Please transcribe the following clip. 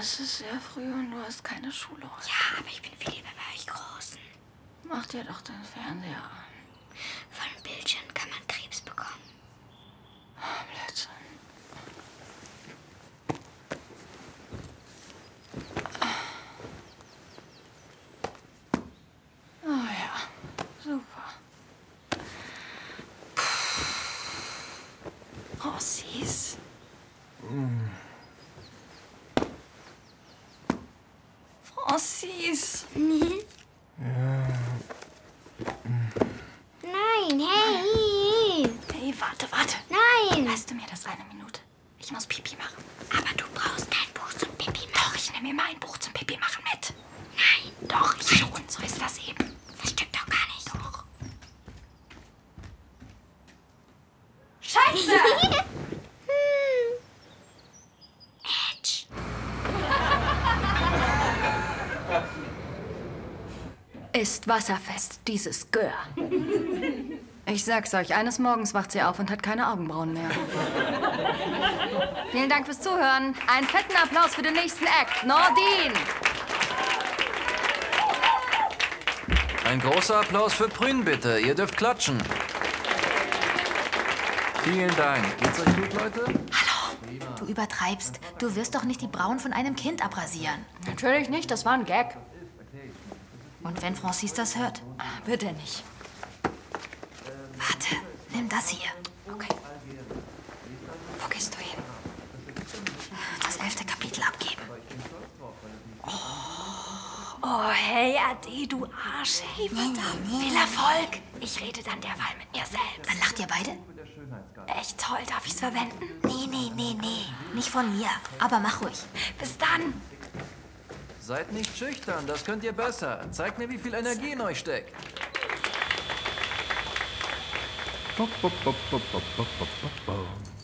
es ist sehr früh und du hast keine Schule heute. Ja, aber ich bin viel lieber bei euch Großen. Mach dir doch den Fernseher an. Von Bildschirm kann man Krebs bekommen. Blödsinn. Oh ja, super. Francis. Francis. Nein, hey! Hey, warte. Nein! Leist du mir das eine Minute? Ich muss Pipi machen. Aber du brauchst kein Buch zum Pipi machen. Doch, ich nehme mir mal ein Buch zum Pipi machen mit. Nein. Doch, ich schon. So ist das eben. Das stimmt doch gar nicht. Doch. Scheiße! Edge. Ist wasserfest, dieses Gör. Ich sag's euch, eines Morgens wacht sie auf und hat keine Augenbrauen mehr. Vielen Dank fürs Zuhören. Einen fetten Applaus für den nächsten Act. Nordin! Ein großer Applaus für Prün, bitte. Ihr dürft klatschen. Vielen Dank. Geht's euch gut, Leute? Du übertreibst. Du wirst doch nicht die Brauen von einem Kind abrasieren. Natürlich nicht, das war ein Gag. Und wenn Francis das hört? Wird er nicht. Warte, nimm das hier. Okay. Wo gehst du hin? Das 11. Kapitel abgeben. Oh, hey, Ade, du Arsch. Hey, verdammt. Viel Erfolg. Ich rede dann derweil mit mir selbst. Dann lacht ihr beide? Echt toll. Darf ich's verwenden? Nee. Nicht von mir. Aber mach ruhig. Bis dann. Seid nicht schüchtern, das könnt ihr besser. Zeigt mir, wie viel Energie in euch steckt. Bop, bop, bop, bop, bop, bop, bop, bop.